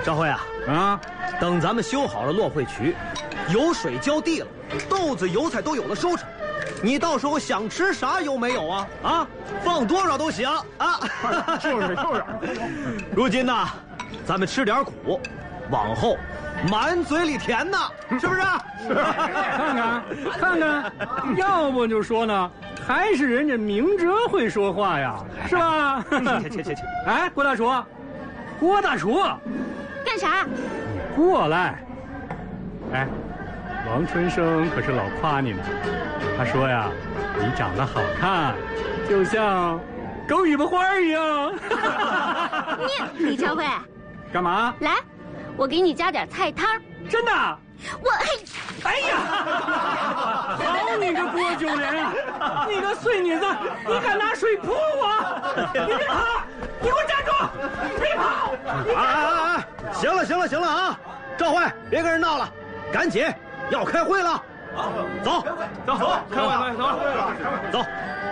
赵慧啊，等咱们修好了落会渠，有水浇地了，豆子、油菜都有了收成，你到时候想吃啥油没有啊？啊，放多少都行啊！ 就是。 如今呢，咱们吃点苦，往后满嘴里甜呢，是不是？ 看看，要不就说呢，还是人家明哲会说话呀，是吧？ 切！ 哎，郭大厨， 干啥？ 你过来。哎，王春生可是老夸你呢，他说呀，你长得好看，就像狗尾巴花一样。 你李朝辉， 干嘛？ 来，我给你加点菜汤。 真的？哎呀！好你个郭九莲，你个碎女子，你敢拿水泼我！你别跑！你给我站住！别跑！ 哎！行了啊！赵慧，别跟人闹了，赶紧要开会了。走， 开会了，走。